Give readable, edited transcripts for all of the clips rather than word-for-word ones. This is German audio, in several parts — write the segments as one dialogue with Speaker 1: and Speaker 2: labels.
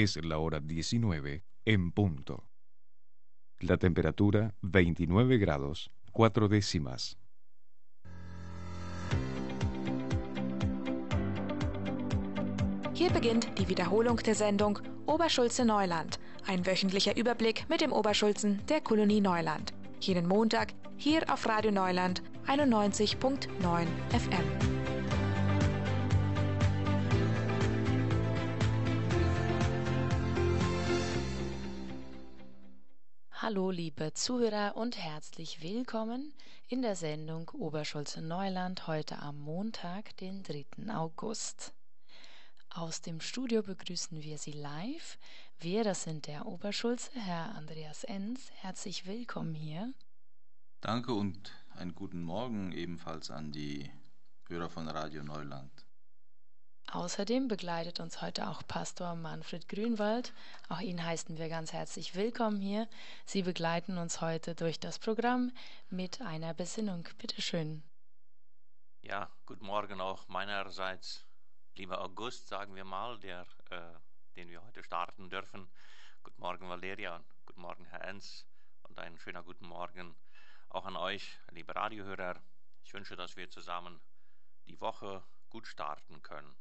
Speaker 1: Es la hora 19 en punto. La temperatura 29 grados 4 décimas.
Speaker 2: Hier beginnt die Wiederholung der Sendung Oberschulze Neuland, ein wöchentlicher Überblick mit dem Oberschulzen der Kolonie Neuland. Jeden Montag hier auf Radio Neuland 91.9 FM.
Speaker 3: Hallo liebe Zuhörer und herzlich willkommen in der Sendung Oberschulze Neuland heute am Montag, den 3. August. Aus dem Studio begrüßen wir Sie live. Wir, das sind der Oberschulze, Herr Andreas Enz. Herzlich willkommen hier.
Speaker 4: Danke und einen guten Morgen ebenfalls an die Hörer von Radio Neuland.
Speaker 3: Außerdem begleitet uns heute auch Pastor Manfred Grünwald. Auch ihn heißen wir ganz herzlich willkommen hier. Sie begleiten uns heute durch das Programm mit einer Besinnung. Bitte schön.
Speaker 5: Ja, guten Morgen auch meinerseits. Lieber August, sagen wir mal, den wir heute starten dürfen. Guten Morgen, Valeria, und guten Morgen, Herr Enz, und einen schönen guten Morgen auch an euch, liebe Radiohörer. Ich wünsche, dass wir zusammen die Woche gut starten können.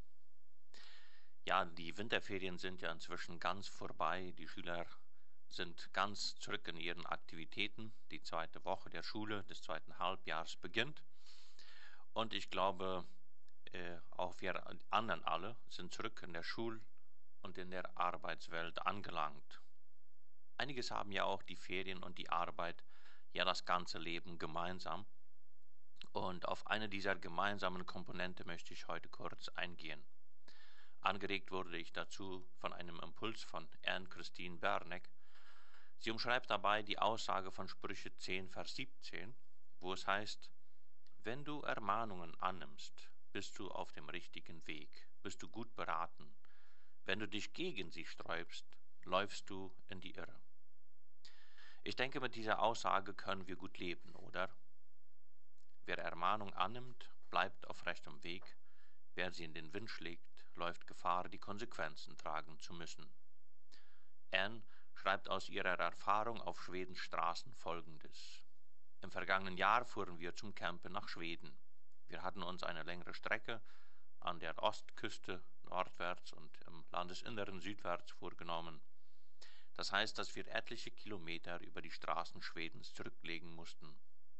Speaker 5: Ja, die Winterferien sind ja inzwischen ganz vorbei. Die Schüler sind ganz zurück in ihren Aktivitäten. Die zweite Woche der Schule des zweiten Halbjahres beginnt. Und ich glaube, auch wir anderen alle sind zurück in der Schul- und in der Arbeitswelt angelangt. Einiges haben ja auch die Ferien und die Arbeit ja das ganze Leben gemeinsam. Und auf eine dieser gemeinsamen Komponente möchte ich heute kurz eingehen. Angeregt wurde ich dazu von einem Impuls von Anne-Christine Berneck. Sie umschreibt dabei die Aussage von Sprüche 10, Vers 17, wo es heißt: Wenn du Ermahnungen annimmst, bist du auf dem richtigen Weg, bist du gut beraten. Wenn du dich gegen sie sträubst, läufst du in die Irre. Ich denke, mit dieser Aussage können wir gut leben, oder? Wer Ermahnung annimmt, bleibt auf rechtem Weg. Wer sie in den Wind schlägt, läuft Gefahr, die Konsequenzen tragen zu müssen. Anne schreibt aus ihrer Erfahrung auf Schwedens Straßen Folgendes. Im vergangenen Jahr fuhren wir zum Campen nach Schweden. Wir hatten uns eine längere Strecke an der Ostküste nordwärts und im Landesinneren südwärts vorgenommen. Das heißt, dass wir etliche Kilometer über die Straßen Schwedens zurücklegen mussten.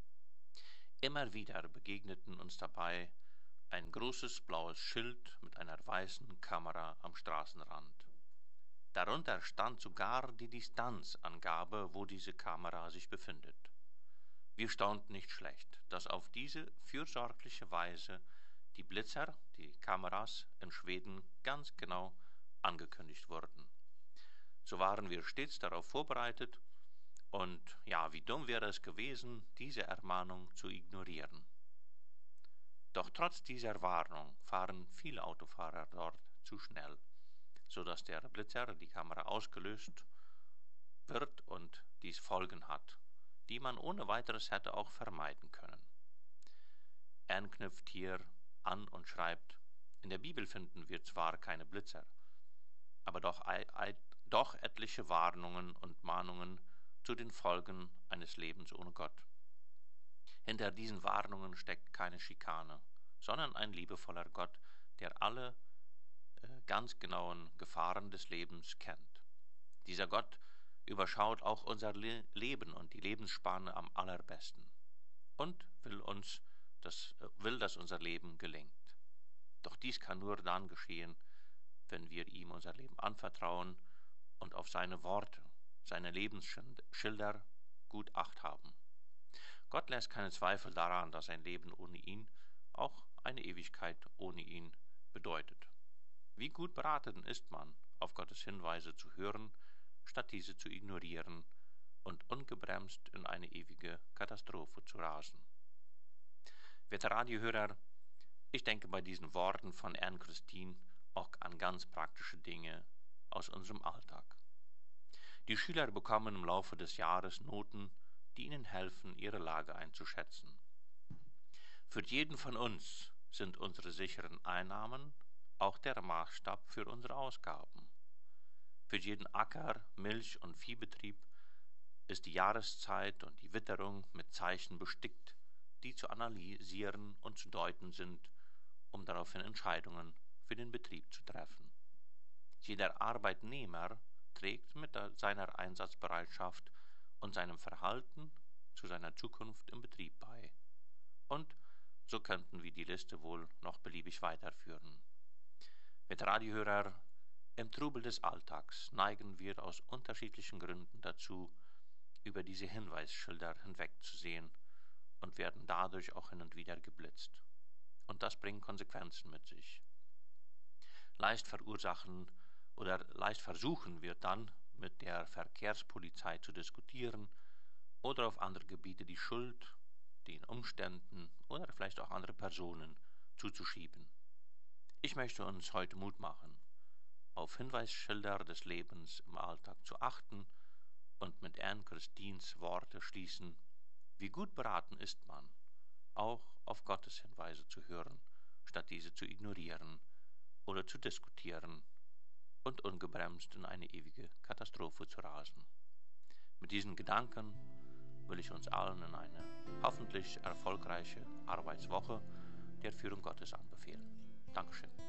Speaker 5: Immer wieder begegneten uns dabei ein großes blaues Schild mit einer weißen Kamera am Straßenrand. Darunter stand sogar die Distanzangabe, wo diese Kamera sich befindet. Wir staunten nicht schlecht, dass auf diese fürsorgliche Weise die Blitzer, die Kameras in Schweden ganz genau angekündigt wurden. So waren wir stets darauf vorbereitet und ja, wie dumm wäre es gewesen, diese Ermahnung zu ignorieren. Doch trotz dieser Warnung fahren viele Autofahrer dort zu schnell, sodass der Blitzer, die Kamera ausgelöst wird und dies Folgen hat, die man ohne weiteres hätte auch vermeiden können. Anne knüpft hier an und schreibt: In der Bibel finden wir zwar keine Blitzer, aber doch etliche Warnungen und Mahnungen zu den Folgen eines Lebens ohne Gott. Hinter diesen Warnungen steckt keine Schikane, sondern ein liebevoller Gott, der alle ganz genauen Gefahren des Lebens kennt. Dieser Gott überschaut auch unser Leben und die Lebensspanne am allerbesten und will, dass unser Leben gelingt. Doch dies kann nur dann geschehen, wenn wir ihm unser Leben anvertrauen und auf seine Worte, seine Lebensschilder gut Acht haben. Gott lässt keinen Zweifel daran, dass ein Leben ohne ihn auch eine Ewigkeit ohne ihn bedeutet. Wie gut beraten ist man, auf Gottes Hinweise zu hören, statt diese zu ignorieren und ungebremst in eine ewige Katastrophe zu rasen. Werte Radiohörer, ich denke bei diesen Worten von Anne-Christine auch an ganz praktische Dinge aus unserem Alltag. Die Schüler bekommen im Laufe des Jahres Noten, die ihnen helfen, ihre Lage einzuschätzen. Für jeden von uns sind unsere sicheren Einnahmen auch der Maßstab für unsere Ausgaben. Für jeden Acker-, Milch- und Viehbetrieb ist die Jahreszeit und die Witterung mit Zeichen bestickt, die zu analysieren und zu deuten sind, um daraufhin Entscheidungen für den Betrieb zu treffen. Jeder Arbeitnehmer trägt mit seiner Einsatzbereitschaft und seinem Verhalten zu seiner Zukunft im Betrieb bei. Und so könnten wir die Liste wohl noch beliebig weiterführen. Mit Radiohörer im Trubel des Alltags neigen wir aus unterschiedlichen Gründen dazu, über diese Hinweisschilder hinwegzusehen und werden dadurch auch hin und wieder geblitzt. Und das bringt Konsequenzen mit sich. Leicht versuchen wir dann, mit der Verkehrspolizei zu diskutieren oder auf andere Gebiete die Schuld den Umständen oder vielleicht auch andere Personen zuzuschieben. Ich möchte uns heute Mut machen, auf Hinweisschilder des Lebens im Alltag zu achten und mit Anne-Christines Worte schließen: Wie gut beraten ist man, auch auf Gottes Hinweise zu hören, statt diese zu ignorieren oder zu diskutieren und ungebremst in eine ewige Katastrophe zu rasen. Mit diesen Gedanken will ich uns allen in eine hoffentlich erfolgreiche Arbeitswoche der Führung Gottes anbefehlen. Dankeschön.